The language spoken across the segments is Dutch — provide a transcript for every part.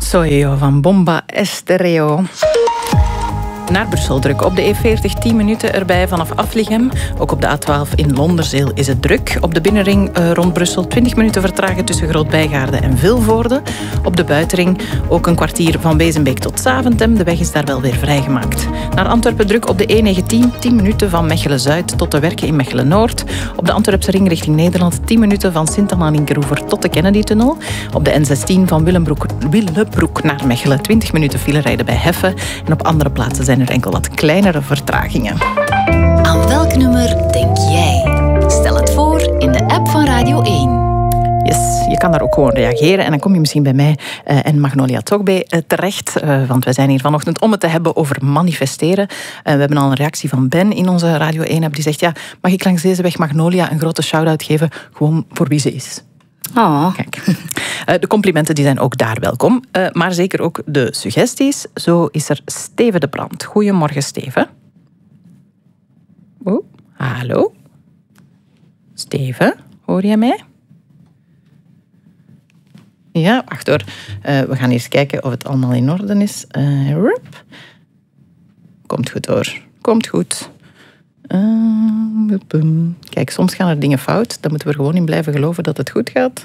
Soy yo van Bomba Estéreo. Naar Brussel druk. Op de E40 10 minuten erbij vanaf Afligem. Ook op de A12 in Londerzeel is het druk. Op de binnenring rond Brussel 20 minuten vertragen tussen Groot-Bijgaarde en Vilvoorde. Op de buitenring ook een kwartier van Wezenbeek tot Zaventem. De weg is daar wel weer vrijgemaakt. Naar Antwerpen druk op de E19 10 minuten van Mechelen-Zuid tot de Werken in Mechelen-Noord. Op de Antwerpse ring richting Nederland 10 minuten van Sint-Anna-Linkeroever tot de Kennedy-tunnel. Op de N16 van Willebroek naar Mechelen 20 minuten file rijden bij Heffen. En op andere plaatsen zijn er enkel wat kleinere vertragingen. Aan welk nummer denk jij? Stel het voor in de app van Radio 1. Yes, je kan daar ook gewoon reageren en dan kom je misschien bij mij en Magnolia Togbe terecht. Want wij zijn hier vanochtend om het te hebben over manifesteren. We hebben al een reactie van Ben in onze Radio 1-app die zegt: ja, mag ik langs deze weg Magnolia een grote shout-out geven, gewoon voor wie ze is. Oh. Kijk. De complimenten die zijn ook daar welkom. Maar zeker ook de suggesties. Zo is er Steven de Brand. Goedemorgen, Steven. Oh, hallo? Steven, hoor je mij? Ja, wacht hoor. We gaan eens kijken of het allemaal in orde is. Komt goed hoor. Komt goed. Kijk, soms gaan er dingen fout. Daar moeten we gewoon in blijven geloven dat het goed gaat.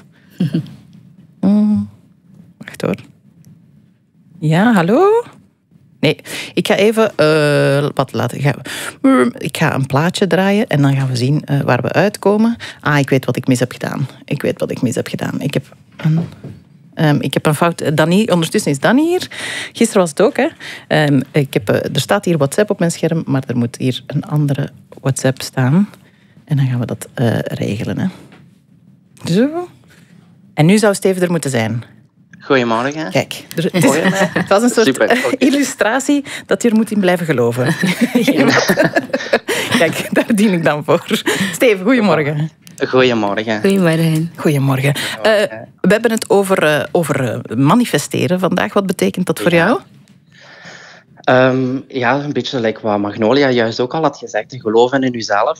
Wacht hoor. Ja, hallo? Nee, ik ga even wat laten. Ik ga een plaatje draaien en dan gaan we zien waar we uitkomen. Ah, ik weet wat ik mis heb gedaan. Ik heb een fout. Danny, ondertussen is Danny hier. Gisteren was het ook, hè. Er staat hier WhatsApp op mijn scherm, maar er moet hier een andere WhatsApp staan. En dan gaan we dat regelen, hè. Zo. En nu zou Steven er moeten zijn. Goedemorgen. Kijk, het was een soort illustratie dat je er moet in blijven geloven. Kijk, daar dien ik dan voor. Steven, goedemorgen. Goedemorgen. Goedemorgen. We hebben het over manifesteren vandaag. Wat betekent dat voor jou? Ja, een beetje like wat Magnolia juist ook al had gezegd. Geloven in jezelf.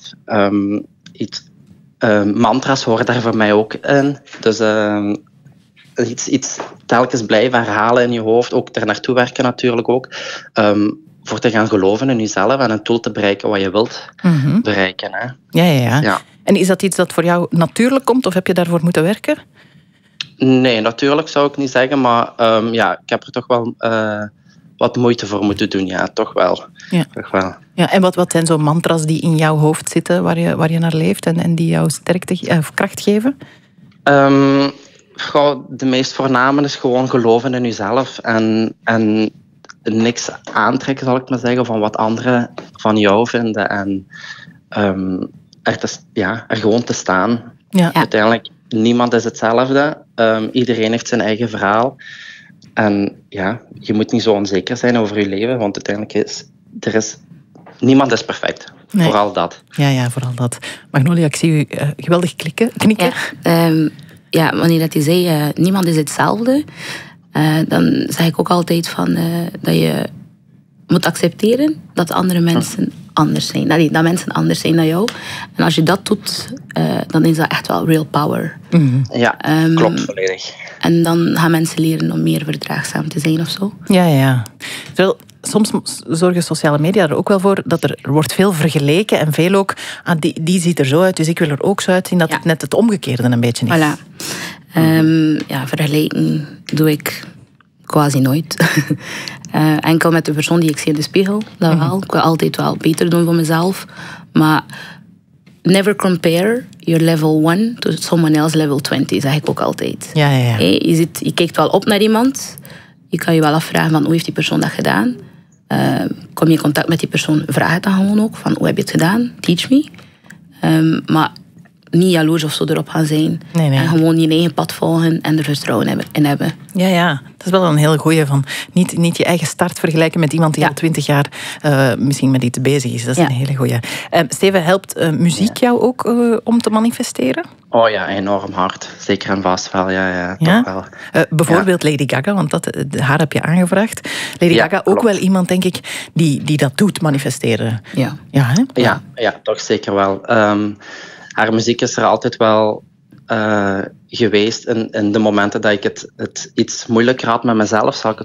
Mantra's horen daar voor mij ook in. Dus iets telkens blijven herhalen in je hoofd. Ook daar naartoe werken natuurlijk ook. Voor te gaan geloven in jezelf en een doel te bereiken wat je wilt bereiken. Hè. Ja. En is dat iets dat voor jou natuurlijk komt of heb je daarvoor moeten werken? Nee, natuurlijk zou ik niet zeggen. Maar ik heb er toch wel wat moeite voor moeten doen. Ja, toch wel. Ja. Toch wel. Ja, en wat zijn zo mantra's die in jouw hoofd zitten, waar je naar leeft en die jou sterkte of kracht geven? De meest voorname is gewoon geloven in jezelf en niks aantrekken, zal ik maar zeggen, van wat anderen van jou vinden. En er gewoon te staan. Ja. Uiteindelijk, niemand is hetzelfde. Iedereen heeft zijn eigen verhaal. En ja, je moet niet zo onzeker zijn over je leven, want uiteindelijk niemand is perfect. Nee. Vooral dat. Ja, vooral dat. Magnolia, ik zie u geweldig knikken. Ja, wanneer dat je zei, niemand is hetzelfde, dan zeg ik ook altijd van dat je moet accepteren dat andere mensen anders zijn. Dat mensen anders zijn dan jou. En als je dat doet, dan is dat echt wel real power. Ja, klopt volledig. En dan gaan mensen leren om meer verdraagzaam te zijn of zo. Ja. Soms zorgen sociale media er ook wel voor dat er wordt veel vergeleken en veel ook, die ziet er zo uit, dus ik wil er ook zo uitzien, dat het net het omgekeerde een beetje is. Voilà. Vergelijken doe ik quasi nooit. Enkel met de persoon die ik zie in de spiegel, dat wel. Ik wil altijd wel beter doen voor mezelf, maar never compare your level 1 to someone else level 20, zeg ik ook altijd. Ja. Je kijkt wel op naar iemand, je kan je wel afvragen van hoe heeft die persoon dat gedaan. Kom je in contact met die persoon, vraag het dan gewoon ook. Van, hoe heb je het gedaan? Teach me. Maar niet jaloers of zo erop gaan zijn. Nee. En gewoon je eigen pad volgen en er vertrouwen in hebben. Ja. Dat is wel een heel goeie van niet je eigen start vergelijken met iemand die al 20 jaar misschien met iets bezig is. Dat is een hele goeie. Steven, helpt muziek jou ook om te manifesteren? Oh ja, enorm hard. Zeker en vast wel, ja? Toch wel. Bijvoorbeeld Lady Gaga, want haar heb je aangevraagd. Lady Gaga, ook wel iemand, denk ik, die dat doet, manifesteren. Ja, toch zeker wel. Haar muziek is er altijd wel geweest in de momenten dat ik het iets moeilijker had met mezelf, zal ik